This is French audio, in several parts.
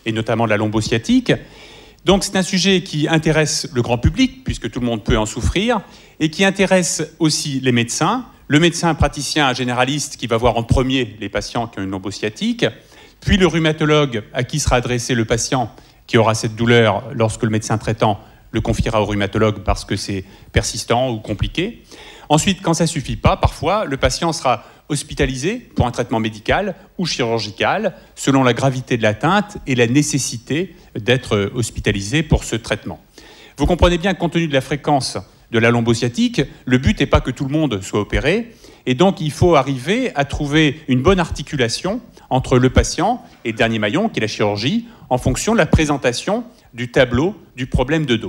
et notamment la lombosciatique. Donc c'est un sujet qui intéresse le grand public, puisque tout le monde peut en souffrir, et qui intéresse aussi les médecins. Le médecin praticien généraliste qui va voir en premier les patients qui ont une lombosciatique, puis le rhumatologue à qui sera adressé le patient qui aura cette douleur lorsque le médecin traitant le confiera au rhumatologue parce que c'est persistant ou compliqué. Ensuite, quand ça ne suffit pas, parfois, le patient sera hospitalisé pour un traitement médical ou chirurgical selon la gravité de l'atteinte et la nécessité d'être hospitalisé pour ce traitement. Vous comprenez bien que compte tenu de la fréquence de la lombosciatique, le but n'est pas que tout le monde soit opéré, et donc il faut arriver à trouver une bonne articulation entre le patient et le dernier maillon, qui est la chirurgie, en fonction de la présentation du tableau du problème de dos.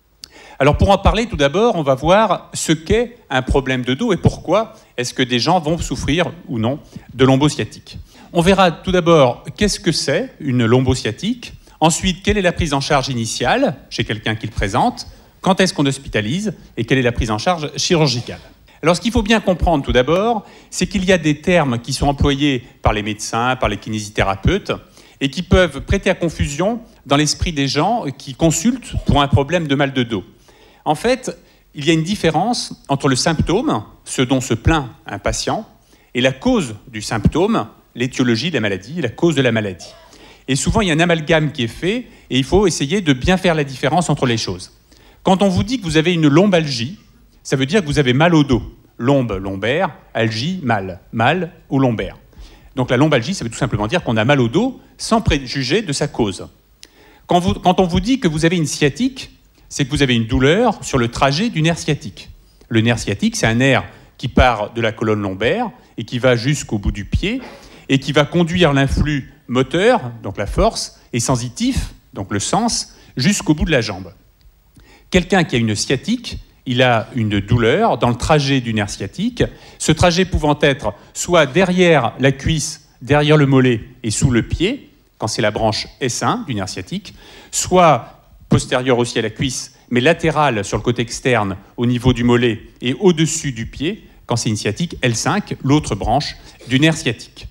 Alors pour en parler, tout d'abord, on va voir ce qu'est un problème de dos et pourquoi est-ce que des gens vont souffrir ou non de lombosciatique. On verra tout d'abord qu'est-ce que c'est une lombosciatique, ensuite quelle est la prise en charge initiale chez quelqu'un qui le présente, quand est-ce qu'on hospitalise et quelle est la prise en charge chirurgicale. Alors ce qu'il faut bien comprendre tout d'abord, c'est qu'il y a des termes qui sont employés par les médecins, par les kinésithérapeutes et qui peuvent prêter à confusion dans l'esprit des gens qui consultent pour un problème de mal de dos. En fait, il y a une différence entre le symptôme, ce dont se plaint un patient, et la cause du symptôme, l'étiologie de la maladie, la cause de la maladie. Et souvent, il y a un amalgame qui est fait et il faut essayer de bien faire la différence entre les choses. Quand on vous dit que vous avez une lombalgie, ça veut dire que vous avez mal au dos. Lombe, lombaire, algie, mal. Mal ou lombaire. Donc la lombalgie, ça veut tout simplement dire qu'on a mal au dos sans préjuger de sa cause. Quand on vous dit que vous avez une sciatique, c'est que vous avez une douleur sur le trajet du nerf sciatique. Le nerf sciatique, c'est un nerf qui part de la colonne lombaire et qui va jusqu'au bout du pied et qui va conduire l'influx moteur, donc la force, et sensitif, donc le sens, jusqu'au bout de la jambe. Quelqu'un qui a une sciatique, il a une douleur dans le trajet du nerf sciatique, ce trajet pouvant être soit derrière la cuisse, derrière le mollet et sous le pied, quand c'est la branche S1 du nerf sciatique, soit postérieur aussi à la cuisse, mais latéral sur le côté externe au niveau du mollet et au-dessus du pied, quand c'est une sciatique L5, l'autre branche du nerf sciatique.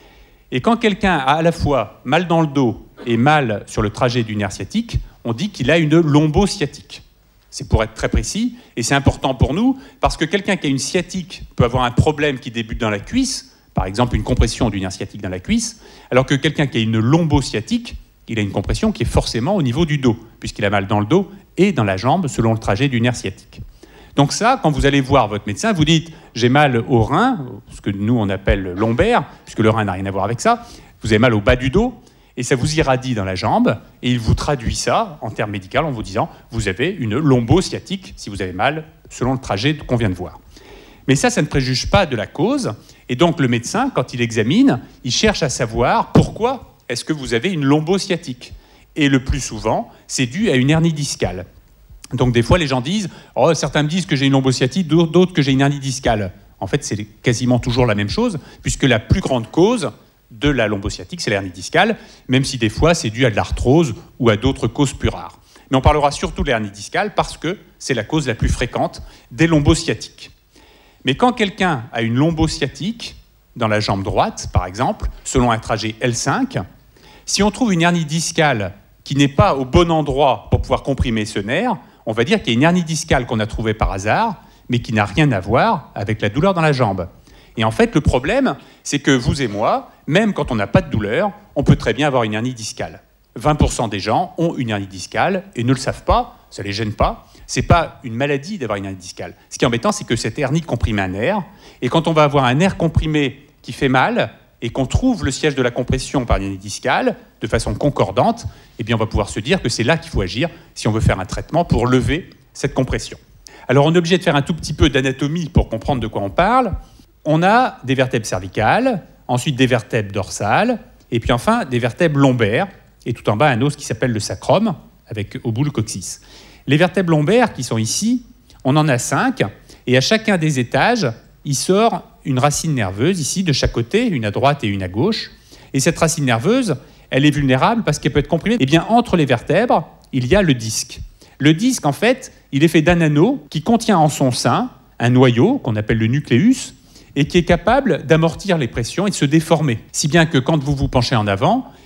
Et quand quelqu'un a à la fois mal dans le dos et mal sur le trajet du nerf sciatique, on dit qu'il a une lombosciatique. C'est pour être très précis, et c'est important pour nous, parce que quelqu'un qui a une sciatique peut avoir un problème qui débute dans la cuisse, par exemple une compression du nerf sciatique dans la cuisse, alors que quelqu'un qui a une lombosciatique, il a une compression qui est forcément au niveau du dos, puisqu'il a mal dans le dos et dans la jambe, selon le trajet du nerf sciatique. Donc ça, quand vous allez voir votre médecin, vous dites « j'ai mal au rein », ce que nous on appelle lombaire, puisque le rein n'a rien à voir avec ça, vous avez mal au bas du dos, et ça vous irradie dans la jambe, et il vous traduit ça en termes médicaux en vous disant « vous avez une lombosciatique si vous avez mal, selon le trajet qu'on vient de voir ». Mais ça ne préjuge pas de la cause, et donc le médecin, quand il examine, il cherche à savoir pourquoi est-ce que vous avez une lombosciatique. Et le plus souvent, c'est dû à une hernie discale. Donc des fois, les gens disent « oh, certains me disent que j'ai une lombosciatique, d'autres que j'ai une hernie discale ». En fait, c'est quasiment toujours la même chose, puisque la plus grande cause de la lombosciatique, c'est l'hernie discale, même si des fois, c'est dû à de l'arthrose ou à d'autres causes plus rares. Mais on parlera surtout de l'hernie discale parce que c'est la cause la plus fréquente des lombosciatiques. Mais quand quelqu'un a une lombosciatique, dans la jambe droite, par exemple, selon un trajet L5, si on trouve une hernie discale qui n'est pas au bon endroit pour pouvoir comprimer ce nerf, on va dire qu'il y a une hernie discale qu'on a trouvée par hasard, mais qui n'a rien à voir avec la douleur dans la jambe. Et en fait, le problème, c'est que vous et moi, même quand on n'a pas de douleur, on peut très bien avoir une hernie discale. 20% des gens ont une hernie discale et ne le savent pas, ça ne les gêne pas. Ce n'est pas une maladie d'avoir une hernie discale. Ce qui est embêtant, c'est que cette hernie comprime un nerf, et quand on va avoir un nerf comprimé qui fait mal, et qu'on trouve le siège de la compression par une hernie discale, de façon concordante, eh bien on va pouvoir se dire que c'est là qu'il faut agir si on veut faire un traitement pour lever cette compression. Alors on est obligé de faire un tout petit peu d'anatomie pour comprendre de quoi on parle. On a des vertèbres cervicales, ensuite des vertèbres dorsales, et puis enfin des vertèbres lombaires, et tout en bas un os qui s'appelle le sacrum, avec au bout le coccyx. Les vertèbres lombaires qui sont ici, on en a 5, et à chacun des étages, il sort une racine nerveuse, ici, de chaque côté, une à droite et une à gauche. Et cette racine nerveuse, elle est vulnérable parce qu'elle peut être comprimée. Eh bien, entre les vertèbres, il y a le disque. Le disque, en fait, il est fait d'un anneau qui contient en son sein un noyau, qu'on appelle le nucléus, et qui est capable d'amortir les pressions et de se déformer. Si bien que quand vous vous penchez en avant,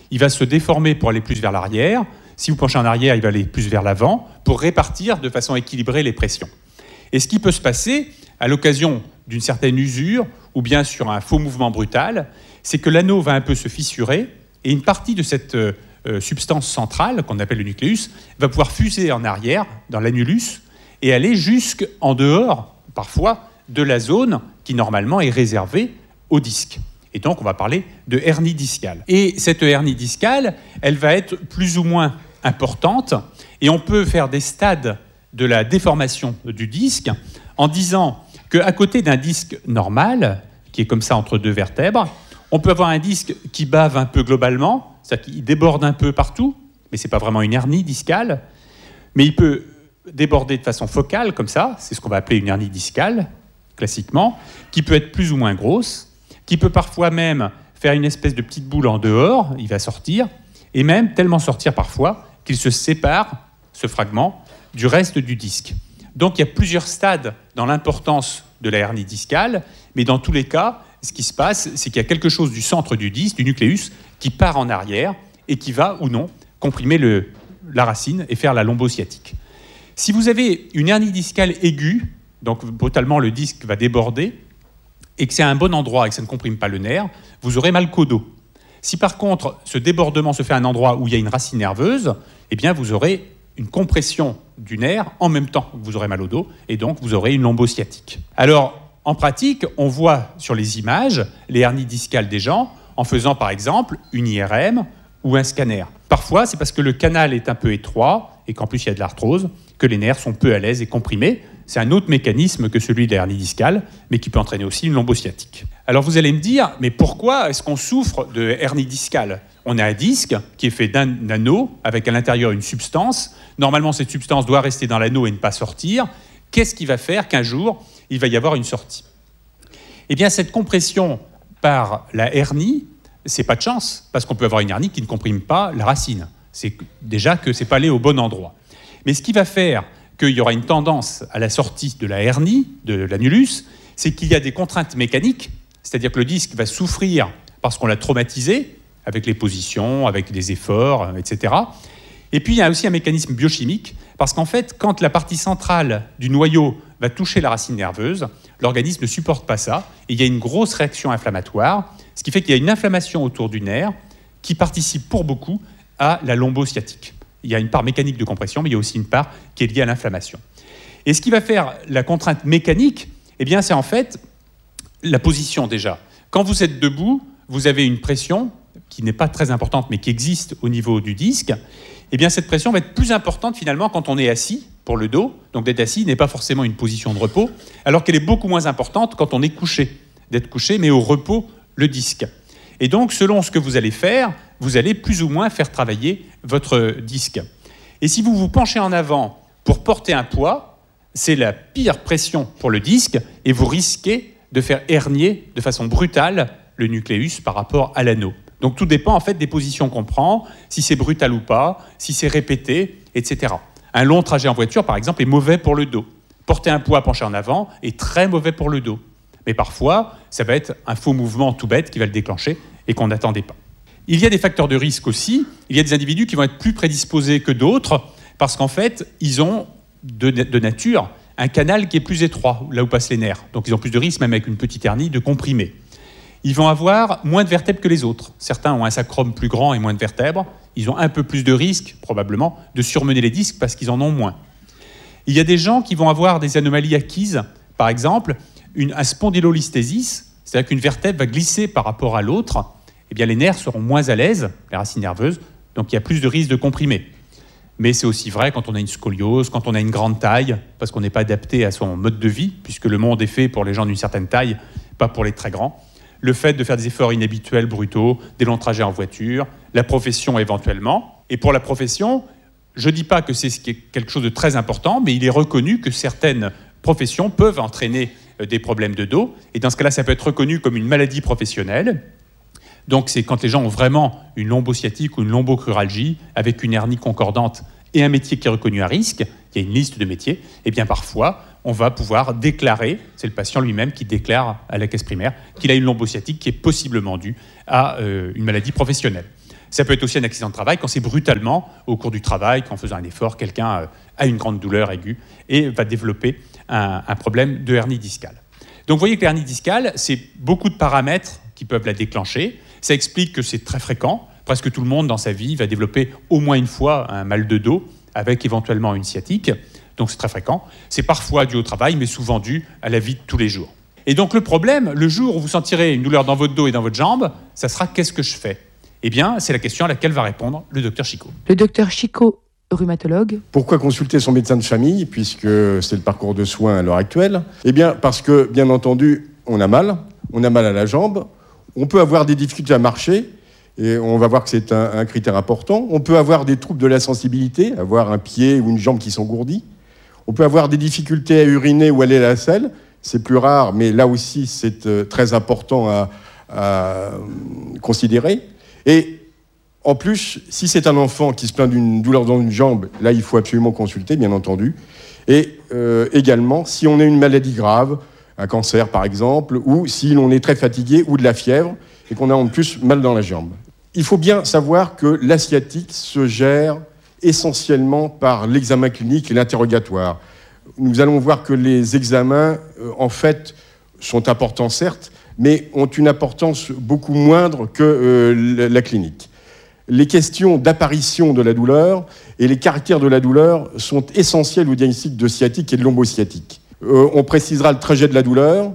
il va se déformer pour aller plus vers l'arrière. Si vous penchez en arrière, il va aller plus vers l'avant pour répartir de façon équilibrée les pressions. Et ce qui peut se passer à l'occasion d'une certaine usure ou bien sur un faux mouvement brutal, c'est que l'anneau va un peu se fissurer et une partie de cette substance centrale, qu'on appelle le nucléus, va pouvoir fuser en arrière dans l'annulus et aller jusqu'en dehors, parfois, de la zone qui normalement est réservée au disque. Et donc, on va parler de hernie discale. Et cette hernie discale, elle va être plus ou moins importante et on peut faire des stades de la déformation du disque en disant qu'à côté d'un disque normal, qui est comme ça entre deux vertèbres, on peut avoir un disque qui bave un peu globalement, c'est-à-dire qu'il déborde un peu partout, mais ce n'est pas vraiment une hernie discale, mais il peut déborder de façon focale, comme ça, c'est ce qu'on va appeler une hernie discale, classiquement, qui peut être plus ou moins grosse, qui peut parfois même faire une espèce de petite boule en dehors, il va sortir, et même tellement sortir parfois qu'il se sépare, ce fragment, du reste du disque. Donc il y a plusieurs stades dans l'importance de la hernie discale, mais dans tous les cas, ce qui se passe, c'est qu'il y a quelque chose du centre du disque, du nucléus, qui part en arrière et qui va, ou non, comprimer la racine et faire la lombosciatique. Si vous avez une hernie discale aiguë, donc brutalement le disque va déborder, et que c'est à un bon endroit et que ça ne comprime pas le nerf, vous aurez mal qu'au dos. Si par contre ce débordement se fait à un endroit où il y a une racine nerveuse, eh bien vous aurez une compression du nerf en même temps que vous aurez mal au dos, et donc vous aurez une lombosciatique. Alors, en pratique, on voit sur les images les hernies discales des gens en faisant par exemple une IRM ou un scanner. Parfois, c'est parce que le canal est un peu étroit et qu'en plus il y a de l'arthrose, que les nerfs sont peu à l'aise et comprimés. C'est un autre mécanisme que celui de la hernie discale, mais qui peut entraîner aussi une lombosciatique. Alors vous allez me dire, mais pourquoi est-ce qu'on souffre de hernie discale ? On a un disque qui est fait d'un anneau avec à l'intérieur une substance. Normalement, cette substance doit rester dans l'anneau et ne pas sortir. Qu'est-ce qui va faire qu'un jour, il va y avoir une sortie ? Eh bien, cette compression par la hernie, c'est pas de chance, parce qu'on peut avoir une hernie qui ne comprime pas la racine. C'est déjà que c'est pas allé au bon endroit. Mais ce qui va faire qu'il y aura une tendance à la sortie de la hernie, de l'annulus, c'est qu'il y a des contraintes mécaniques, c'est-à-dire que le disque va souffrir parce qu'on l'a traumatisé, avec les positions, avec des efforts, etc. Et puis il y a aussi un mécanisme biochimique, parce qu'en fait, quand la partie centrale du noyau va toucher la racine nerveuse, l'organisme ne supporte pas ça, et il y a une grosse réaction inflammatoire, ce qui fait qu'il y a une inflammation autour du nerf qui participe pour beaucoup à la lombosciatique. Il y a une part mécanique de compression, mais il y a aussi une part qui est liée à l'inflammation. Et ce qui va faire la contrainte mécanique, eh bien, c'est en fait la position déjà. Quand vous êtes debout, vous avez une pression qui n'est pas très importante, mais qui existe au niveau du disque. Eh bien, cette pression va être plus importante finalement quand on est assis pour le dos. Donc d'être assis n'est pas forcément une position de repos, alors qu'elle est beaucoup moins importante quand on est couché. D'être couché, mais au repos, le disque. Et donc, selon ce que vous allez faire, vous allez plus ou moins faire travailler votre disque. Et si vous vous penchez en avant pour porter un poids, c'est la pire pression pour le disque et vous risquez de faire hernier de façon brutale le nucléus par rapport à l'anneau. Donc tout dépend en fait des positions qu'on prend, si c'est brutal ou pas, si c'est répété, etc. Un long trajet en voiture, par exemple, est mauvais pour le dos. Porter un poids penché en avant est très mauvais pour le dos. Mais parfois, ça va être un faux mouvement tout bête qui va le déclencher et qu'on n'attendait pas. Il y a des facteurs de risque aussi. Il y a des individus qui vont être plus prédisposés que d'autres parce qu'en fait, ils ont de nature un canal qui est plus étroit, là où passent les nerfs. Donc ils ont plus de risque, même avec une petite hernie, de comprimer. Ils vont avoir moins de vertèbres que les autres. Certains ont un sacrum plus grand et moins de vertèbres. Ils ont un peu plus de risque, probablement, de surmener les disques parce qu'ils en ont moins. Il y a des gens qui vont avoir des anomalies acquises. Par exemple, un spondylolisthésis, c'est-à-dire qu'une vertèbre va glisser par rapport à l'autre. Eh bien, les nerfs seront moins à l'aise, les racines nerveuses, donc il y a plus de risque de comprimer. Mais c'est aussi vrai quand on a une scoliose, quand on a une grande taille, parce qu'on n'est pas adapté à son mode de vie, puisque le monde est fait pour les gens d'une certaine taille, pas pour les très grands. Le fait de faire des efforts inhabituels, brutaux, des longs trajets en voiture, la profession éventuellement. Et pour la profession, je ne dis pas que c'est quelque chose de très important, mais il est reconnu que certaines professions peuvent entraîner des problèmes de dos. Et dans ce cas-là, ça peut être reconnu comme une maladie professionnelle. Donc c'est quand les gens ont vraiment une lombosciatique ou une lombocruralgie avec une hernie concordante et un métier qui est reconnu à risque, il y a une liste de métiers, et bien parfois on va pouvoir déclarer, c'est le patient lui-même qui déclare à la caisse primaire qu'il a une lombosciatique qui est possiblement due à une maladie professionnelle. Ça peut être aussi un accident de travail quand c'est brutalement, au cours du travail, qu'en faisant un effort, quelqu'un a une grande douleur aiguë et va développer un problème de hernie discale. Donc vous voyez que l'hernie discale, c'est beaucoup de paramètres qui peuvent la déclencher. Ça explique que c'est très fréquent. Presque tout le monde dans sa vie va développer au moins une fois un mal de dos avec éventuellement une sciatique. Donc c'est très fréquent. C'est parfois dû au travail, mais souvent dû à la vie de tous les jours. Et donc le problème, le jour où vous sentirez une douleur dans votre dos et dans votre jambe, ça sera qu'est-ce que je fais ? Eh bien, c'est la question à laquelle va répondre le docteur Chicot. Le docteur Chicot, rhumatologue. Pourquoi consulter son médecin de famille, puisque c'est le parcours de soins à l'heure actuelle ? Eh bien, parce que, bien entendu, on a mal à la jambe, on peut avoir des difficultés à marcher, et on va voir que c'est un critère important. On peut avoir des troubles de la sensibilité, avoir un pied ou une jambe qui s'engourdit. On peut avoir des difficultés à uriner ou aller à la selle. C'est plus rare, mais là aussi, c'est très important à considérer. Et en plus, si c'est un enfant qui se plaint d'une douleur dans une jambe, là, il faut absolument consulter, bien entendu. Et également, si on a une maladie grave, un cancer par exemple, ou si l'on est très fatigué ou de la fièvre, et qu'on a en plus mal dans la jambe. Il faut bien savoir que la sciatique se gère essentiellement par l'examen clinique et l'interrogatoire. Nous allons voir que les examens, en fait, sont importants certes, mais ont une importance beaucoup moindre que la clinique. Les questions d'apparition de la douleur et les caractères de la douleur sont essentiels au diagnostic de sciatique et de lombosciatique. On précisera le trajet de la douleur.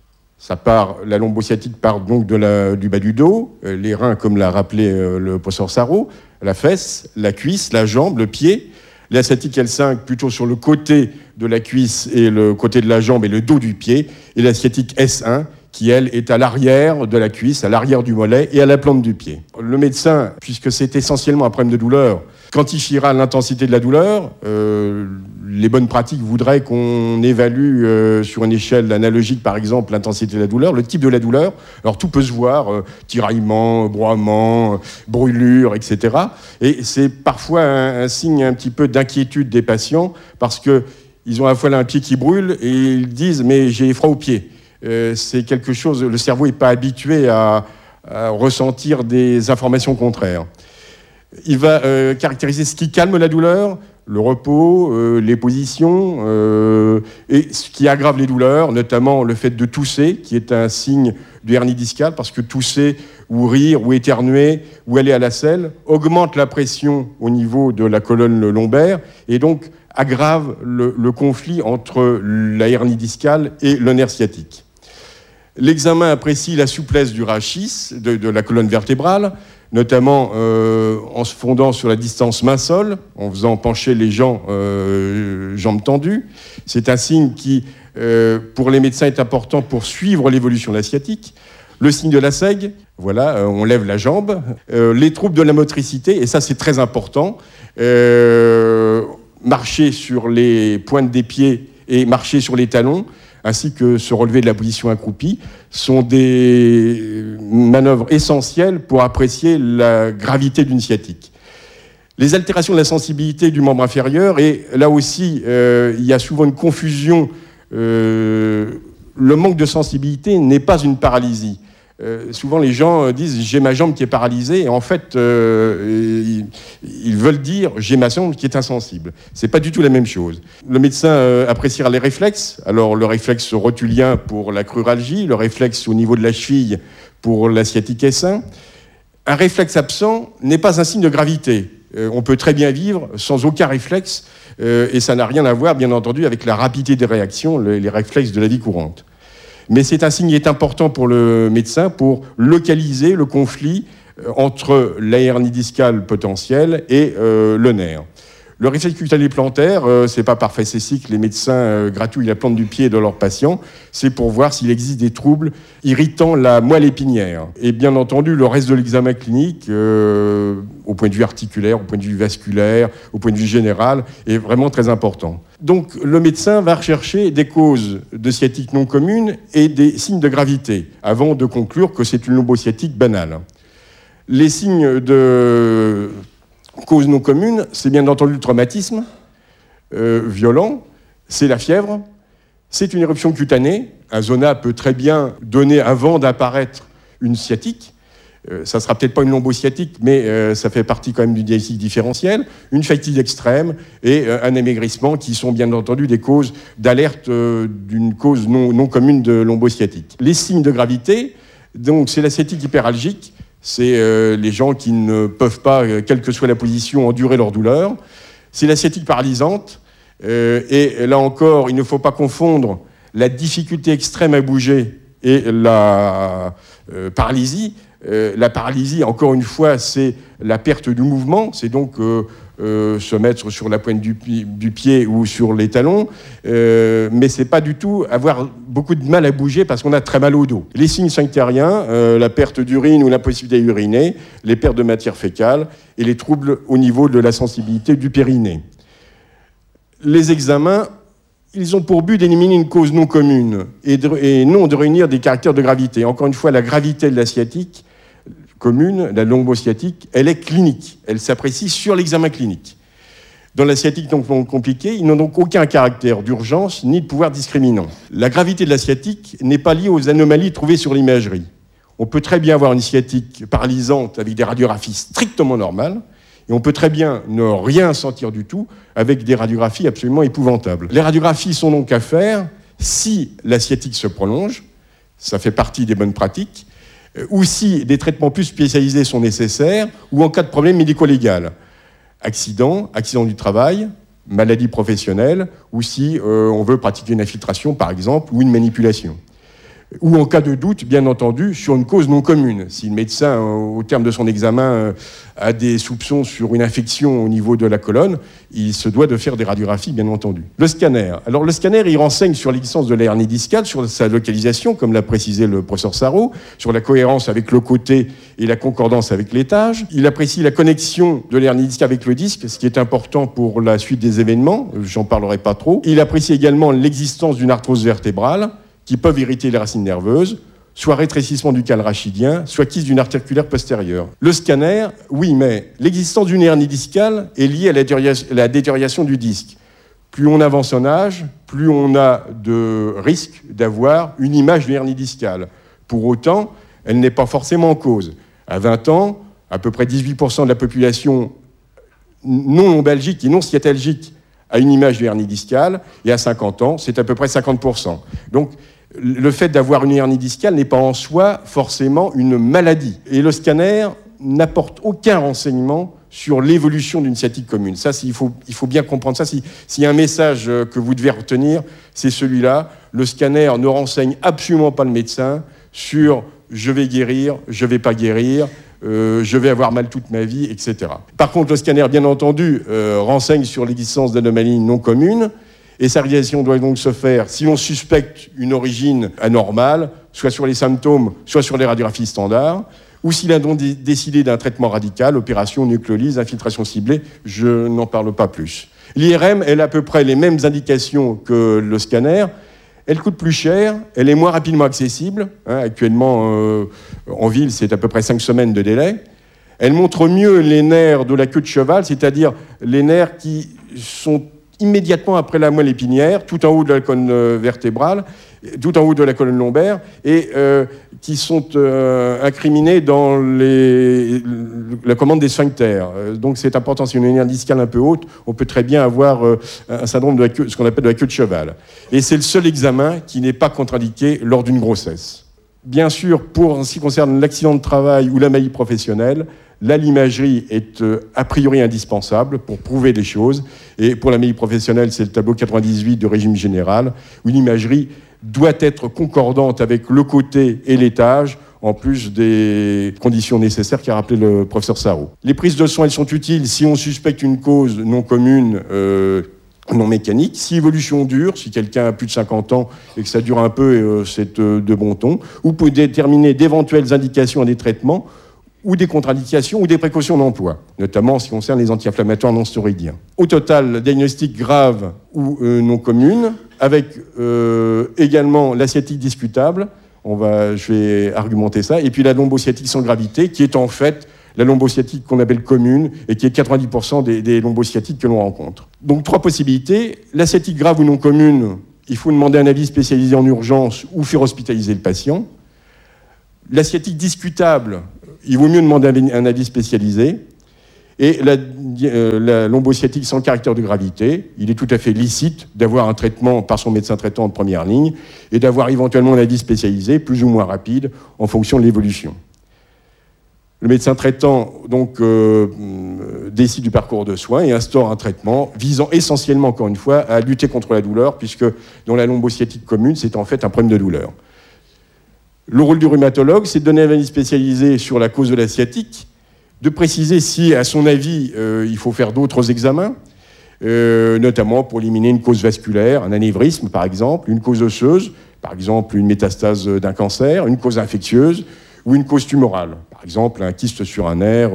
La lombosciatique part donc du bas du dos, les reins, comme l'a rappelé le professeur Sarraud, la fesse, la cuisse, la jambe, le pied. La sciatique L5 plutôt sur le côté de la cuisse et le côté de la jambe et le dos du pied. Et la sciatique S1 qui, elle, est à l'arrière de la cuisse, à l'arrière du mollet et à la plante du pied. Le médecin, puisque c'est essentiellement un problème de douleur, quantifiera l'intensité de la douleur. Les bonnes pratiques voudraient qu'on évalue sur une échelle analogique, par exemple, l'intensité de la douleur, le type de la douleur. Alors tout peut se voir, tiraillement, broiement, brûlure, etc. Et c'est parfois un signe un petit peu d'inquiétude des patients parce qu'ils ont à la fois là un pied qui brûle et ils disent « mais j'ai froid aux pieds ». C'est quelque chose, le cerveau n'est pas habitué à ressentir des informations contraires. Il va caractériser ce qui calme la douleur, le repos, les positions, et ce qui aggrave les douleurs, notamment le fait de tousser, qui est un signe de hernie discale, parce que tousser, ou rire, ou éternuer, ou aller à la selle, augmente la pression au niveau de la colonne lombaire, et donc aggrave le conflit entre la hernie discale et le nerf sciatique. L'examen apprécie la souplesse du rachis, de la colonne vertébrale, notamment en se fondant sur la distance main-sol, en faisant pencher les gens, jambes tendues. C'est un signe qui, pour les médecins, est important pour suivre l'évolution de la sciatique. Le signe de la seigue, voilà, on lève la jambe. Les troubles de la motricité, et ça c'est très important, marcher sur les pointes des pieds et marcher sur les talons, ainsi que se relever de la position accroupie, sont des manœuvres essentielles pour apprécier la gravité d'une sciatique. Les altérations de la sensibilité du membre inférieur, et là aussi, il y a souvent une confusion. Le manque de sensibilité n'est pas une paralysie. Souvent les gens disent « j'ai ma jambe qui est paralysée » et en fait ils veulent dire « j'ai ma jambe qui est insensible ». C'est pas du tout la même chose. Le médecin appréciera les réflexes. Alors le réflexe rotulien pour la cruralgie, le réflexe au niveau de la cheville pour la sciatique S1. Un réflexe absent n'est pas un signe de gravité. On peut très bien vivre sans aucun réflexe et ça n'a rien à voir bien entendu avec la rapidité des réactions, les réflexes de la vie courante. Mais c'est un signe qui est important pour le médecin pour localiser le conflit entre la hernie discale potentielle et le nerf. Le réflexe cutané plantaire, c'est pas par facétie que les médecins gratouillent la plante du pied de leurs patients, c'est pour voir s'il existe des troubles irritant la moelle épinière. Et bien entendu, le reste de l'examen clinique, au point de vue articulaire, au point de vue vasculaire, au point de vue général, est vraiment très important. Donc le médecin va rechercher des causes de sciatique non communes et des signes de gravité, avant de conclure que c'est une lombosciatique banale. Les signes de cause non commune, c'est bien entendu le traumatisme violent, c'est la fièvre, c'est une éruption cutanée. Un zona peut très bien donner avant d'apparaître une sciatique. ça sera peut-être pas une lombosciatique, mais ça fait partie quand même du diagnostic différentiel, une fatigue extrême et un amaigrissement qui sont bien entendu des causes d'alerte d'une cause non commune de lombosciatique. Les signes de gravité, donc c'est la sciatique hyperalgique, c'est les gens qui ne peuvent pas, quelle que soit la position, endurer leur douleur. C'est la sciatique paralysante, et là encore, il ne faut pas confondre la difficulté extrême à bouger et la paralysie. La paralysie, encore une fois, c'est la perte du mouvement, c'est donc se mettre sur la pointe du pied ou sur les talons, mais c'est pas du tout avoir beaucoup de mal à bouger parce qu'on a très mal au dos. Les signes sphinctériens, la perte d'urine ou l'impossibilité à uriner, les pertes de matière fécale et les troubles au niveau de la sensibilité du périnée. Les examens, ils ont pour but d'éliminer une cause non commune et non de réunir des caractères de gravité. Encore une fois, la gravité de la sciatique commune, la lombosciatique, elle est clinique. Elle s'apprécie sur l'examen clinique. Dans la sciatique donc compliquée, ils n'ont donc aucun caractère d'urgence ni de pouvoir discriminant. La gravité de la sciatique n'est pas liée aux anomalies trouvées sur l'imagerie. On peut très bien avoir une sciatique paralysante avec des radiographies strictement normales, et on peut très bien ne rien sentir du tout avec des radiographies absolument épouvantables. Les radiographies sont donc à faire si la sciatique se prolonge, ça fait partie des bonnes pratiques, ou si des traitements plus spécialisés sont nécessaires, ou en cas de problème médico-légal. Accident du travail, maladie professionnelle, ou si on veut pratiquer une infiltration, par exemple, ou une manipulation. Ou en cas de doute, bien entendu, sur une cause non commune. Si le médecin, au terme de son examen, a des soupçons sur une infection au niveau de la colonne, il se doit de faire des radiographies, bien entendu. Le scanner. Alors le scanner, il renseigne sur l'existence de la hernie discale, sur sa localisation, comme l'a précisé le professeur Sarraud, sur la cohérence avec le côté et la concordance avec l'étage. Il apprécie la connexion de l'hernie discale avec le disque, ce qui est important pour la suite des événements. J'en parlerai pas trop. Il apprécie également l'existence d'une arthrose vertébrale, qui peuvent irriter les racines nerveuses, soit rétrécissement du canal rachidien, soit kyste d'une artère articulaire postérieure. Le scanner, oui, mais l'existence d'une hernie discale est liée à la détérioration du disque. Plus on avance en âge, plus on a de risque d'avoir une image de hernie discale. Pour autant, elle n'est pas forcément en cause. À 20 ans, à peu près 18% de la population non lombalgique et non sciatalgique a une image de hernie discale, et à 50 ans, c'est à peu près 50%. Donc, le fait d'avoir une hernie discale n'est pas en soi forcément une maladie. Et le scanner n'apporte aucun renseignement sur l'évolution d'une sciatique commune. Ça, il faut bien comprendre ça. S'il y a un message que vous devez retenir, c'est celui-là. Le scanner ne renseigne absolument pas le médecin sur « je vais guérir »,« je ne vais pas guérir », je vais avoir mal toute ma vie, etc. Par contre, le scanner, bien entendu, renseigne sur l'existence d'anomalies non communes, et sa réalisation doit donc se faire, si l'on suspecte une origine anormale, soit sur les symptômes, soit sur les radiographies standards, ou s'il a donc décidé d'un traitement radical, opération, nucléolyse, infiltration ciblée, je n'en parle pas plus. L'IRM, elle a à peu près les mêmes indications que le scanner. Elle coûte plus cher, elle est moins rapidement accessible. Actuellement, en ville, c'est à peu près 5 semaines de délai. Elle montre mieux les nerfs de la queue de cheval, c'est-à-dire les nerfs qui sont immédiatement après la moelle épinière, tout en haut de la colonne vertébrale, tout en haut de la colonne lombaire, et qui sont incriminés dans la commande des sphincters. Donc c'est important, si on a une hernie discale un peu haute, on peut très bien avoir un syndrome de la queue, ce qu'on appelle de la queue de cheval. Et c'est le seul examen qui n'est pas contre-indiqué lors d'une grossesse. Bien sûr, pour ce qui concerne l'accident de travail ou la maladie professionnelle, là, l'imagerie est a priori indispensable pour prouver des choses. Et pour la maladie professionnelle, c'est le tableau 98 du régime général, où l'imagerie doit être concordante avec le côté et l'étage, en plus des conditions nécessaires qu'a rappelé le professeur Sarraud. Les prises de soins, elles sont utiles si on suspecte une cause non commune, non mécanique. Si évolution dure, si quelqu'un a plus de 50 ans et que ça dure un peu, c'est de bon ton, ou pour déterminer d'éventuelles indications à des traitements, ou des contre-indications ou des précautions d'emploi, notamment en ce qui concerne les anti-inflammatoires non stéroïdiens. Au total, diagnostic grave ou non commune, avec également la sciatique discutable, je vais argumenter ça, et puis la lombosciatique sans gravité, qui est en fait la lombosciatique qu'on appelle commune, et qui est 90% des lombosciatiques que l'on rencontre. Donc 3 possibilités. La sciatique grave ou non commune, il faut demander un avis spécialisé en urgence ou faire hospitaliser le patient. La sciatique discutable, il vaut mieux demander un avis spécialisé. Et la lombosciatique sans caractère de gravité, il est tout à fait licite d'avoir un traitement par son médecin traitant en première ligne et d'avoir éventuellement un avis spécialisé, plus ou moins rapide, en fonction de l'évolution. Le médecin traitant donc décide du parcours de soins et instaure un traitement visant essentiellement, encore une fois, à lutter contre la douleur, puisque dans la lombosciatique commune, c'est en fait un problème de douleur. Le rôle du rhumatologue, c'est de donner un avis spécialisé sur la cause de la sciatique, de préciser si, à son avis, il faut faire d'autres examens, notamment pour éliminer une cause vasculaire, un anévrisme par exemple, une cause osseuse, par exemple une métastase d'un cancer, une cause infectieuse ou une cause tumorale, par exemple un kyste sur un nerf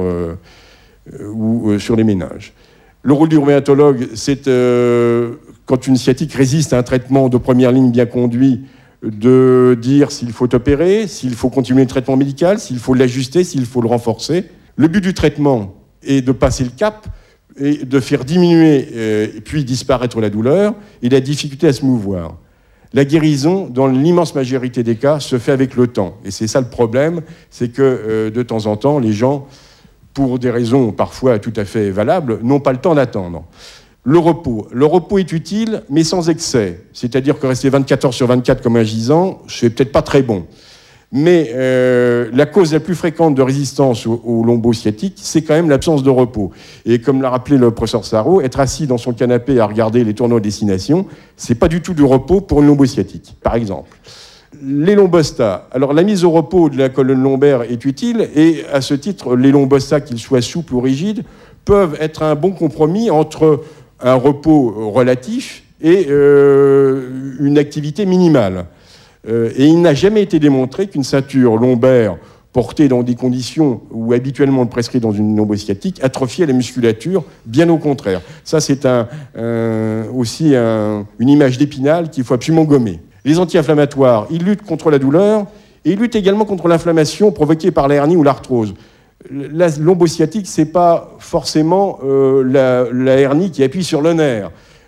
ou sur les méninges. Le rôle du rhumatologue, c'est, quand une sciatique résiste à un traitement de première ligne bien conduit, de dire s'il faut opérer, s'il faut continuer le traitement médical, s'il faut l'ajuster, s'il faut le renforcer. Le but du traitement est de passer le cap et de faire diminuer puis disparaître la douleur et la difficulté à se mouvoir. La guérison, dans l'immense majorité des cas, se fait avec le temps. Et c'est ça le problème, c'est que de temps en temps, les gens, pour des raisons parfois tout à fait valables, n'ont pas le temps d'attendre. Le repos. Le repos est utile, mais sans excès. C'est-à-dire que rester 24 heures sur 24 comme un gisant, c'est peut-être pas très bon. Mais la cause la plus fréquente de résistance au lombosciatique, c'est quand même l'absence de repos. Et comme l'a rappelé le professeur Sarraud, être assis dans son canapé à regarder les tournois de destination, c'est pas du tout du repos pour une lombosciatique, par exemple. Les lombostats. Alors, la mise au repos de la colonne lombaire est utile, et à ce titre, les lombostats, qu'ils soient souples ou rigides, peuvent être un bon compromis entre un repos relatif et une activité minimale. Et il n'a jamais été démontré qu'une ceinture lombaire portée dans des conditions où habituellement on le prescrit dans une lombosciatique atrophiait la musculature, bien au contraire. Ça, c'est aussi une image d'Épinal qu'il faut absolument gommer. Les anti-inflammatoires, ils luttent contre la douleur et ils luttent également contre l'inflammation provoquée par la hernie ou l'arthrose. La lombosciatique, c'est pas forcément la hernie qui appuie sur le nerf.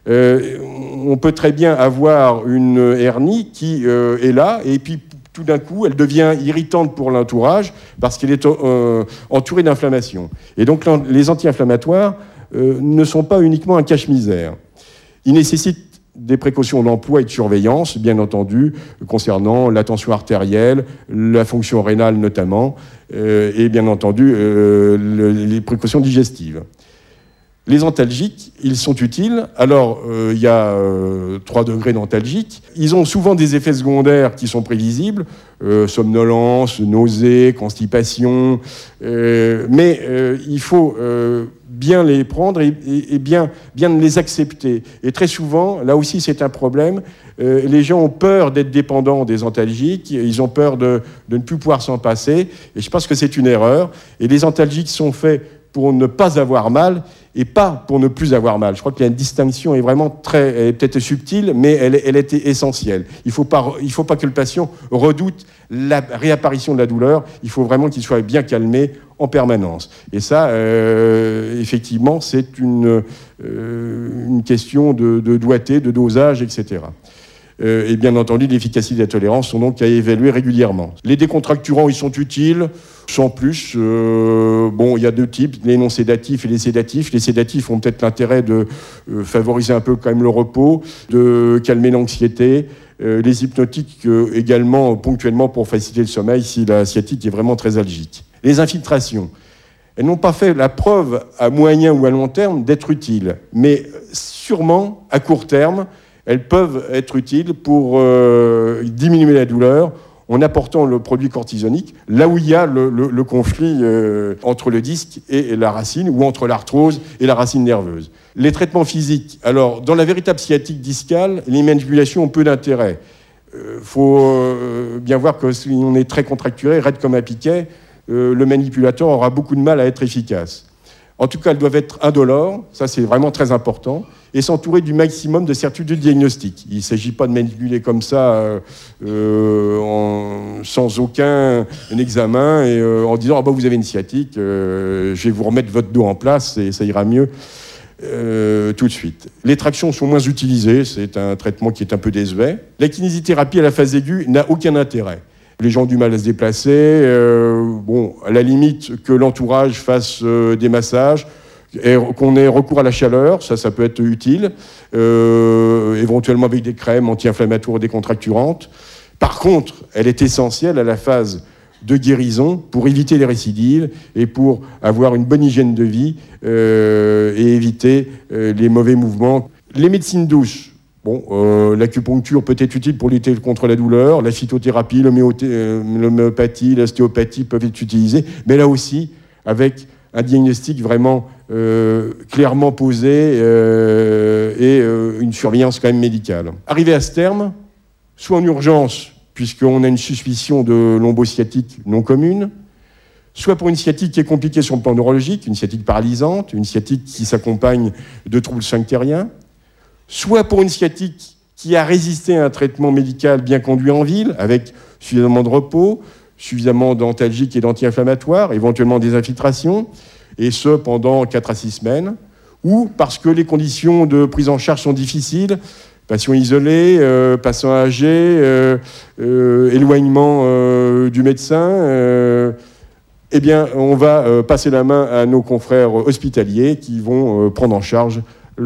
On peut très bien avoir une hernie qui est là, et puis tout d'un coup, elle devient irritante pour l'entourage parce qu'elle est entourée d'inflammation. Et donc, les anti-inflammatoires ne sont pas uniquement un cache-misère. Ils nécessitent des précautions d'emploi et de surveillance, bien entendu, concernant la tension artérielle, la fonction rénale notamment, et bien entendu, les précautions digestives. Les antalgiques, ils sont utiles. Alors, il y a 3 degrés d'antalgiques. Ils ont souvent des effets secondaires qui sont prévisibles, somnolence, nausée, constipation, mais il faut bien les prendre et bien les accepter. Et très souvent, là aussi c'est un problème, les gens ont peur d'être dépendants des antalgiques, ils ont peur de ne plus pouvoir s'en passer, et je pense que c'est une erreur. Et les antalgiques sont faits pour ne pas avoir mal et pas pour ne plus avoir mal. Je crois que la distinction est vraiment peut-être subtile, mais elle est essentielle. Il faut pas que le patient redoute la réapparition de la douleur. Il faut vraiment qu'il soit bien calmé en permanence. Et ça, effectivement, c'est une question de doigté, de dosage, etc. Et bien entendu, l'efficacité de la tolérance sont donc à évaluer régulièrement. Les décontracturants, ils sont utiles, sans plus. Il y a 2 types, les non-sédatifs et les sédatifs. Les sédatifs ont peut-être l'intérêt de favoriser un peu quand même le repos, de calmer l'anxiété. Les hypnotiques également, ponctuellement, pour faciliter le sommeil, si la sciatique est vraiment très algique. Les infiltrations. Elles n'ont pas fait la preuve à moyen ou à long terme d'être utiles, mais sûrement, à court terme, elles peuvent être utiles pour diminuer la douleur en apportant le produit cortisonique là où il y a le conflit entre le disque et la racine, ou entre l'arthrose et la racine nerveuse. Les traitements physiques. Alors, dans la véritable sciatique discale, les manipulations ont peu d'intérêt. Faut bien voir que si on est très contracturé, raide comme un piquet, le manipulateur aura beaucoup de mal à être efficace. En tout cas, elles doivent être indolores, ça c'est vraiment très important, et s'entourer du maximum de certitude diagnostique. Il ne s'agit pas de manipuler comme ça sans aucun examen et en disant vous avez une sciatique, je vais vous remettre votre dos en place et ça ira mieux tout de suite. Les tractions sont moins utilisées, c'est un traitement qui est un peu désuet. La kinésithérapie à la phase aiguë n'a aucun intérêt. Les gens ont du mal à se déplacer. À la limite, que l'entourage fasse des massages, et qu'on ait recours à la chaleur, ça peut être utile, éventuellement avec des crèmes anti-inflammatoires ou décontracturantes. Par contre, elle est essentielle à la phase de guérison pour éviter les récidives et pour avoir une bonne hygiène de vie et éviter les mauvais mouvements. Les médecines douces, l'acupuncture peut être utile pour lutter contre la douleur, la phytothérapie, l'homéopathie, l'ostéopathie peuvent être utilisées, mais là aussi avec un diagnostic vraiment clairement posé et une surveillance quand même médicale. Arrivé à ce terme, soit en urgence, puisqu'on a une suspicion de lombo-sciatique non commune, soit pour une sciatique qui est compliquée sur le plan neurologique, une sciatique paralysante, une sciatique qui s'accompagne de troubles sphinctériens, soit pour une sciatique qui a résisté à un traitement médical bien conduit en ville, avec suffisamment de repos, suffisamment d'antalgiques et d'anti-inflammatoires, éventuellement des infiltrations, et ce pendant 4 à 6 semaines, ou parce que les conditions de prise en charge sont difficiles, patient isolé, patient âgé, éloignement du médecin, on va passer la main à nos confrères hospitaliers qui vont prendre en charge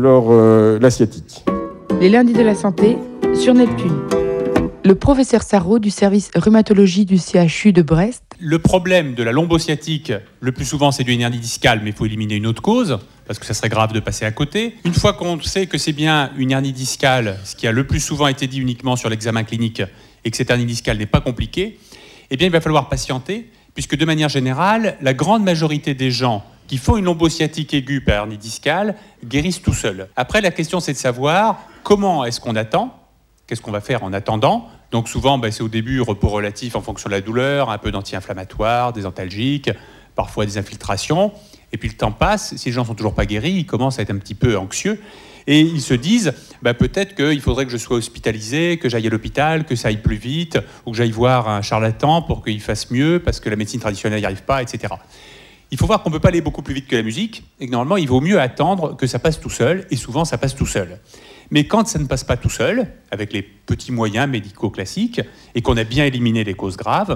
la sciatique. Les lundis de la santé sur Neptune. Le professeur Sarraud du service rhumatologie du CHU de Brest. Le problème de la lombosciatique, le plus souvent c'est du hernie discale, mais il faut éliminer une autre cause, parce que ça serait grave de passer à côté. Une fois qu'on sait que c'est bien une hernie discale, ce qui a le plus souvent été dit uniquement sur l'examen clinique, et que cette hernie discale n'est pas compliquée, il va falloir patienter, puisque de manière générale, la grande majorité des gens qui font une lombosciatique aiguë par hernie discale guérissent tout seuls. Après, la question c'est de savoir comment est-ce qu'on attend. Qu'est-ce qu'on va faire en attendant? Donc souvent, c'est au début repos relatif en fonction de la douleur, un peu d'anti-inflammatoires, des antalgiques, parfois des infiltrations. Et puis le temps passe, si les gens ne sont toujours pas guéris, ils commencent à être un petit peu anxieux. Et ils se disent, peut-être qu'il faudrait que je sois hospitalisé, que j'aille à l'hôpital, que ça aille plus vite, ou que j'aille voir un charlatan pour qu'il fasse mieux, parce que la médecine traditionnelle n'y arrive pas, etc. Il faut voir qu'on ne peut pas aller beaucoup plus vite que la musique, et que normalement, il vaut mieux attendre que ça passe tout seul, et souvent, ça passe tout seul. Mais quand ça ne passe pas tout seul, avec les petits moyens médicaux classiques, et qu'on a bien éliminé les causes graves,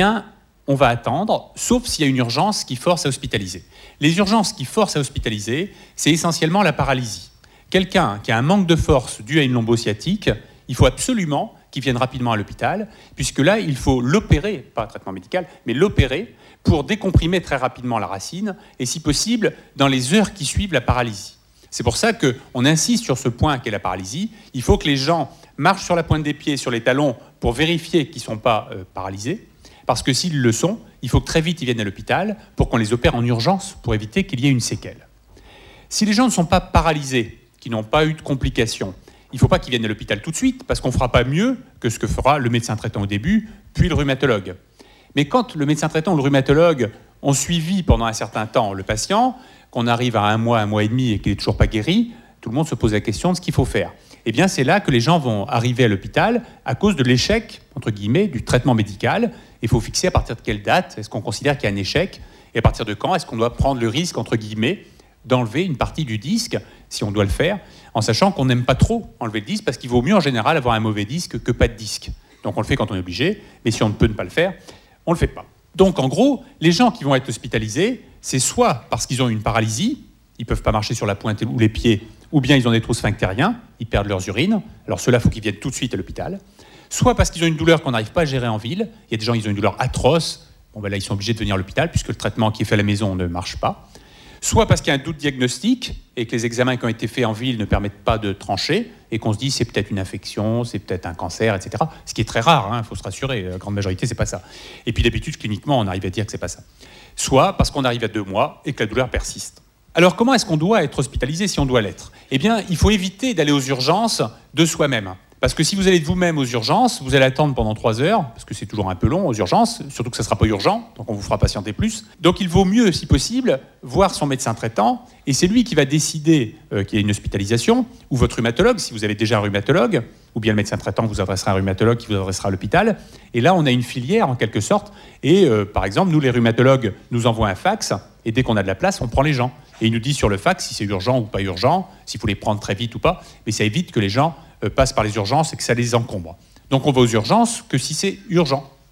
on va attendre, sauf s'il y a une urgence qui force à hospitaliser. Les urgences qui forcent à hospitaliser, c'est essentiellement la paralysie. Quelqu'un qui a un manque de force dû à une lombosciatique, il faut absolument qu'il vienne rapidement à l'hôpital, puisque là, il faut l'opérer, pas un traitement médical, mais l'opérer pour décomprimer très rapidement la racine, et si possible, dans les heures qui suivent la paralysie. C'est pour ça qu'on insiste sur ce point qu'est la paralysie. Il faut que les gens marchent sur la pointe des pieds, sur les talons, pour vérifier qu'ils ne sont pas paralysés. Parce que s'ils le sont, il faut que très vite ils viennent à l'hôpital pour qu'on les opère en urgence, pour éviter qu'il y ait une séquelle. Si les gens ne sont pas paralysés, qui n'ont pas eu de complications, il ne faut pas qu'ils viennent à l'hôpital tout de suite, parce qu'on ne fera pas mieux que ce que fera le médecin traitant au début, puis le rhumatologue. Mais quand le médecin traitant ou le rhumatologue ont suivi pendant un certain temps le patient, qu'on arrive à 1 mois et demi et qu'il n'est toujours pas guéri, tout le monde se pose la question de ce qu'il faut faire. C'est là que les gens vont arriver à l'hôpital à cause de l'échec, entre guillemets, du traitement médical. Il faut fixer à partir de quelle date est-ce qu'on considère qu'il y a un échec et à partir de quand est-ce qu'on doit prendre le risque, entre guillemets, d'enlever une partie du disque, si on doit le faire, en sachant qu'on n'aime pas trop enlever le disque, parce qu'il vaut mieux en général avoir un mauvais disque que pas de disque. Donc on le fait quand on est obligé, mais si on ne peut ne pas le faire, on ne le fait pas. Donc en gros, les gens qui vont être hospitalisés, c'est soit parce qu'ils ont une paralysie, ils ne peuvent pas marcher sur la pointe ou les pieds, ou bien ils ont des trous sphinctériens, ils perdent leurs urines, alors ceux-là, il faut qu'ils viennent tout de suite à l'hôpital, soit parce qu'ils ont une douleur qu'on n'arrive pas à gérer en ville, il y a des gens qui ont une douleur atroce, là ils sont obligés de venir à l'hôpital puisque le traitement qui est fait à la maison ne marche pas, soit parce qu'il y a un doute diagnostique et que les examens qui ont été faits en ville ne permettent pas de trancher et qu'on se dit c'est peut-être une infection, c'est peut-être un cancer, etc. Ce qui est très rare, il faut se rassurer, la grande majorité c'est pas ça. Et puis d'habitude cliniquement on arrive à dire que c'est pas ça. Soit parce qu'on arrive à 2 mois et que la douleur persiste. Alors comment est-ce qu'on doit être hospitalisé si on doit l'être? Il faut éviter d'aller aux urgences de soi-même. Parce que si vous allez de vous-même aux urgences, vous allez attendre pendant 3 heures, parce que c'est toujours un peu long aux urgences, surtout que ça ne sera pas urgent, donc on vous fera patienter plus. Donc il vaut mieux, si possible, voir son médecin traitant, et c'est lui qui va décider qu'il y a une hospitalisation, ou votre rhumatologue, si vous avez déjà un rhumatologue, ou bien le médecin traitant vous adressera un rhumatologue qui vous adressera à l'hôpital. Et là, on a une filière, en quelque sorte, et par exemple, nous, les rhumatologues, nous envoient un fax, et dès qu'on a de la place, on prend les gens. Et il nous dit sur le fax si c'est urgent ou pas urgent, s'il faut les prendre très vite ou pas, mais ça évite que les gens passent par les urgences et que ça les encombre. Donc on va aux urgences que si c'est urgent.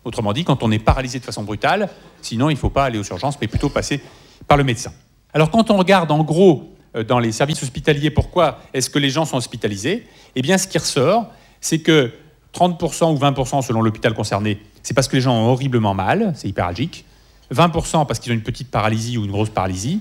Autrement dit, quand on est paralysé de façon brutale, sinon il ne faut pas aller aux urgences, mais plutôt passer par le médecin. Alors quand on regarde en gros dans les services hospitaliers, pourquoi est-ce que les gens sont hospitalisés? Eh bien, ce qui ressort, c'est que 30% ou 20% selon l'hôpital concerné, c'est parce que les gens ont horriblement mal, c'est hyperalgique. 20% parce qu'ils ont une petite paralysie ou une grosse paralysie.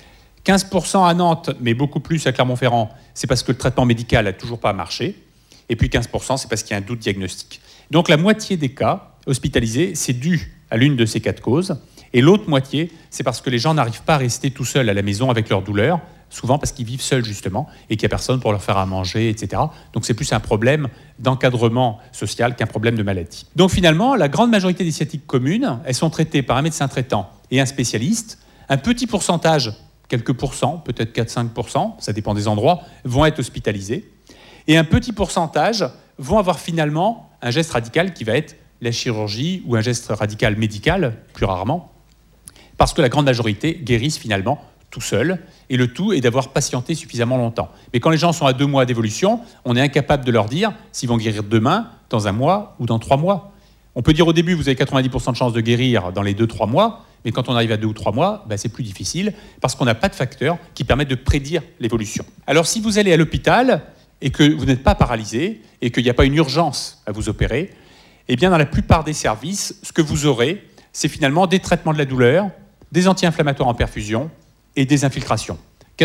15% à Nantes, mais beaucoup plus à Clermont-Ferrand, c'est parce que le traitement médical n'a toujours pas marché. Et puis 15%, c'est parce qu'il y a un doute diagnostique. Donc la moitié des cas hospitalisés, c'est dû à l'une de ces 4 causes. Et l'autre moitié, c'est parce que les gens n'arrivent pas à rester tout seuls à la maison avec leur douleur, souvent parce qu'ils vivent seuls justement, et qu'il n'y a personne pour leur faire à manger, etc. Donc c'est plus un problème d'encadrement social qu'un problème de maladie. Donc finalement, la grande majorité des sciatiques communes, elles sont traitées par un médecin traitant et un spécialiste. Un petit pourcentage, quelques pourcents, peut-être 4-5%, ça dépend des endroits, vont être hospitalisés. Et un petit pourcentage vont avoir finalement un geste radical qui va être la chirurgie ou un geste radical médical, plus rarement, parce que la grande majorité guérissent finalement tout seul, et le tout est d'avoir patienté suffisamment longtemps. Mais quand les gens sont à 2 mois d'évolution, on est incapable de leur dire s'ils vont guérir demain, dans 1 mois ou dans 3 mois. On peut dire au début, vous avez 90% de chances de guérir dans les 2-3 mois, mais quand on arrive à 2 ou 3 mois, c'est plus difficile, parce qu'on n'a pas de facteurs qui permettent de prédire l'évolution. Alors si vous allez à l'hôpital, et que vous n'êtes pas paralysé, et qu'il n'y a pas une urgence à vous opérer, eh bien dans la plupart des services, ce que vous aurez, c'est finalement des traitements de la douleur, des anti-inflammatoires en perfusion et des infiltrations.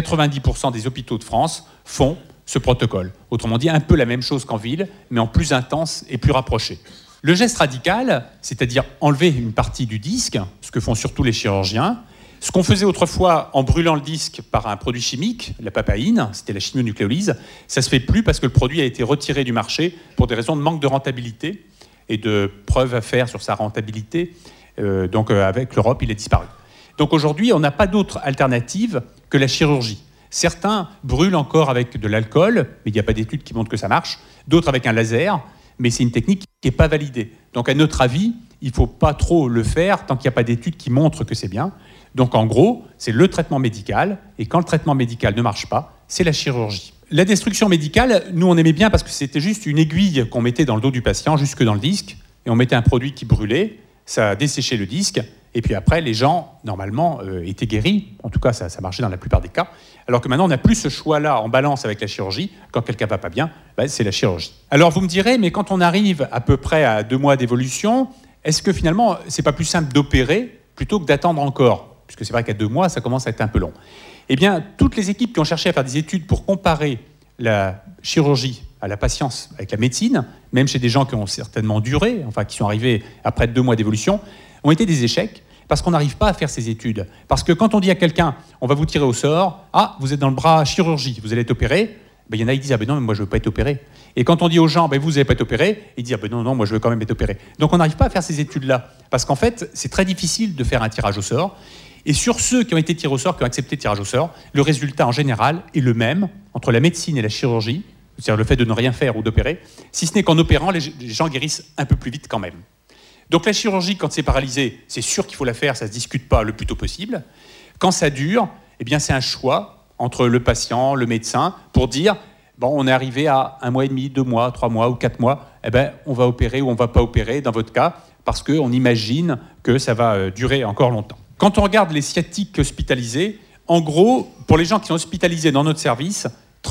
90% des hôpitaux de France font ce protocole. Autrement dit, un peu la même chose qu'en ville, mais en plus intense et plus rapproché. Le geste radical, c'est-à-dire enlever une partie du disque, ce que font surtout les chirurgiens, ce qu'on faisait autrefois en brûlant le disque par un produit chimique, la papaïne, c'était la chimionucléolyse, ça ne se fait plus parce que le produit a été retiré du marché pour des raisons de manque de rentabilité et de preuves à faire sur sa rentabilité. Donc avec l'Europe, il est disparu. Donc aujourd'hui, on n'a pas d'autre alternative que la chirurgie. Certains brûlent encore avec de l'alcool, mais il n'y a pas d'études qui montrent que ça marche. D'autres avec un laser, mais c'est une technique qui n'est pas validée. Donc à notre avis, il ne faut pas trop le faire tant qu'il n'y a pas d'études qui montrent que c'est bien. Donc en gros, c'est le traitement médical, et quand le traitement médical ne marche pas, c'est la chirurgie. La destruction médicale, nous on aimait bien parce que c'était juste une aiguille qu'on mettait dans le dos du patient, jusque dans le disque, et on mettait un produit qui brûlait, ça desséchait le disque, et puis après les gens, normalement, étaient guéris, en tout cas ça marchait dans la plupart des cas, alors que maintenant on n'a plus ce choix-là en balance avec la chirurgie, quand quelqu'un va pas bien, c'est la chirurgie. Alors vous me direz, mais quand on arrive à peu près à 2 mois d'évolution, est-ce que finalement c'est pas plus simple d'opérer plutôt que d'attendre encore ? Puisque c'est vrai qu'à 2 mois, ça commence à être un peu long. Eh bien, toutes les équipes qui ont cherché à faire des études pour comparer la chirurgie à la patience avec la médecine, même chez des gens qui ont certainement duré, enfin qui sont arrivés après 2 mois d'évolution, ont été des échecs parce qu'on n'arrive pas à faire ces études. Parce que quand on dit à quelqu'un, on va vous tirer au sort, ah, vous êtes dans le bras chirurgie, vous allez être opéré, il y en a qui disent, ah ben non, mais moi je ne veux pas être opéré. Et quand on dit aux gens, vous n'allez pas être opéré, ils disent, ah ben non, moi je veux quand même être opéré. Donc on n'arrive pas à faire ces études-là, parce qu'en fait, c'est très difficile de faire un tirage au sort. Et sur ceux qui ont été tirés au sort, qui ont accepté le tirage au sort, le résultat en général est le même entre la médecine et la chirurgie, c'est-à-dire le fait de ne rien faire ou d'opérer, si ce n'est qu'en opérant, les gens guérissent un peu plus vite quand même. Donc la chirurgie, quand c'est paralysé, c'est sûr qu'il faut la faire, ça ne se discute pas le plus tôt possible. Quand ça dure, eh bien c'est un choix entre le patient, le médecin, pour dire, on est arrivé à 1 mois et demi, 2 mois, 3 mois ou 4 mois, on va opérer ou on ne va pas opérer dans votre cas, parce qu'on imagine que ça va durer encore longtemps. Quand on regarde les sciatiques hospitalisés, en gros, pour les gens qui sont hospitalisés dans notre service,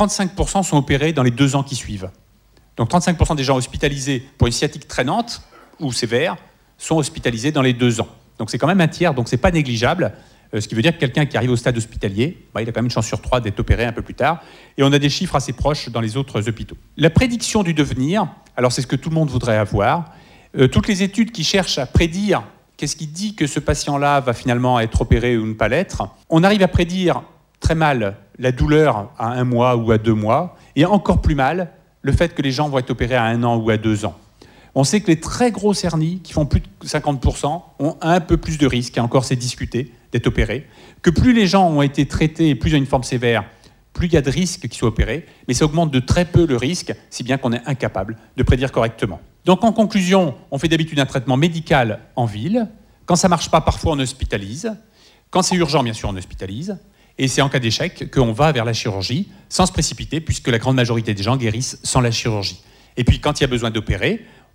35% sont opérés dans les 2 ans qui suivent. Donc 35% des gens hospitalisés pour une sciatique traînante ou sévère sont hospitalisés dans les 2 ans. Donc c'est quand même un tiers, donc c'est pas négligeable. Ce qui veut dire que quelqu'un qui arrive au stade hospitalier, il a quand même une chance sur 3 d'être opéré un peu plus tard. Et on a des chiffres assez proches dans les autres hôpitaux. La prédiction du devenir, alors c'est ce que tout le monde voudrait avoir. Toutes les études qui cherchent à prédire qu'est-ce qui dit que ce patient-là va finalement être opéré ou ne pas l'être, on arrive à prédire très mal la douleur à 1 mois ou à 2 mois, et encore plus mal le fait que les gens vont être opérés à 1 an ou à 2 ans. On sait que les très grosses hernies, qui font plus de 50%, ont un peu plus de risque, et encore c'est discuté, d'être opérés, que plus les gens ont été traités et plus ils ont une forme sévère, plus il y a de risques qu'ils soient opérés, mais ça augmente de très peu le risque, si bien qu'on est incapable de prédire correctement. Donc en conclusion, on fait d'habitude un traitement médical en ville. Quand ça ne marche pas, parfois on hospitalise. Quand c'est urgent, bien sûr, on hospitalise. Et c'est en cas d'échec qu'on va vers la chirurgie, sans se précipiter, puisque la grande majorité des gens guérissent sans la chirurgie. Et puis quand il y a besoin d'opérer,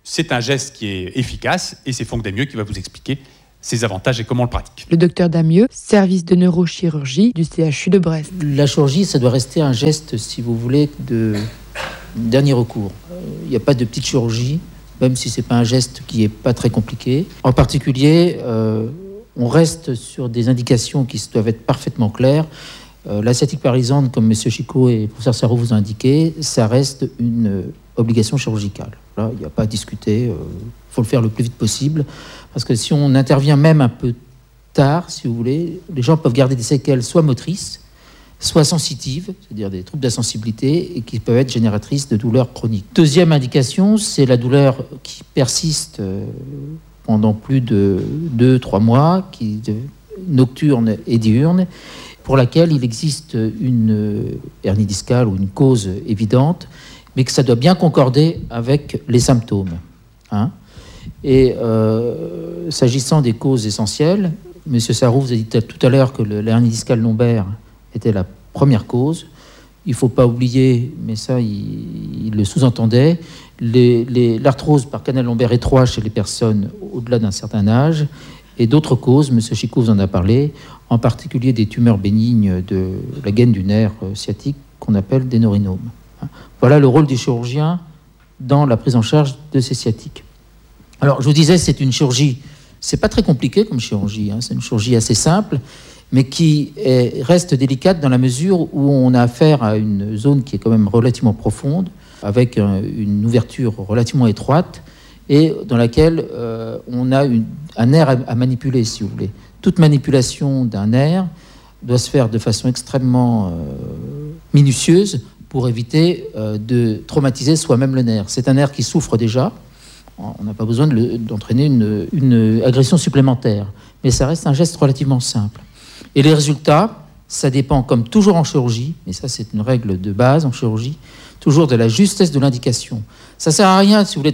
c'est un geste qui est efficace et c'est Franck Damieux qui va vous expliquer ses avantages et comment on le pratique. Le docteur Damieux, service de neurochirurgie du CHU de Brest. La chirurgie, ça doit rester un geste, si vous voulez, de dernier recours. Il n'y a pas de petite chirurgie, même si ce n'est pas un geste qui n'est pas très compliqué. En particulier, on reste sur des indications qui doivent être parfaitement claires. La sciatique paralysante, comme M. Chicot et le professeur Sarraud vous ont indiqué, ça reste une obligation chirurgicale. Là, il n'y a pas à discuter, faut le faire le plus vite possible, parce que si on intervient même un peu tard, si vous voulez, les gens peuvent garder des séquelles soit motrices, soit sensitives, c'est-à-dire des troubles d'insensibilité, et qui peuvent être génératrices de douleurs chroniques. Deuxième indication, c'est la douleur qui persiste pendant plus de 2-3 mois, qui est nocturne et diurne, pour laquelle il existe une hernie discale ou une cause évidente, mais que ça doit bien concorder avec les symptômes. Et s'agissant des causes essentielles, M. Sarraud vous a dit tout à l'heure que l'hernie discale lombaire était la première cause. Il ne faut pas oublier, mais ça, il le sous-entendait, l'arthrose par canal lombaire étroit chez les personnes au-delà d'un certain âge, et d'autres causes, M. Chicot vous en a parlé, en particulier des tumeurs bénignes de la gaine du nerf sciatique qu'on appelle des neurinomes. Voilà le rôle du chirurgien dans la prise en charge de ces sciatiques. Alors, je vous disais, c'est une chirurgie, c'est pas très compliqué comme chirurgie, c'est une chirurgie assez simple, mais qui reste délicate dans la mesure où on a affaire à une zone qui est quand même relativement profonde, avec une ouverture relativement étroite, et dans laquelle on a un nerf à manipuler, si vous voulez. Toute manipulation d'un nerf doit se faire de façon extrêmement minutieuse pour éviter de traumatiser soi-même le nerf. C'est un nerf qui souffre déjà. On n'a pas besoin d'entraîner une agression supplémentaire. Mais ça reste un geste relativement simple. Et les résultats, ça dépend, comme toujours en chirurgie, mais ça c'est une règle de base en chirurgie, toujours de la justesse de l'indication. Ça ne sert à rien, si vous voulez,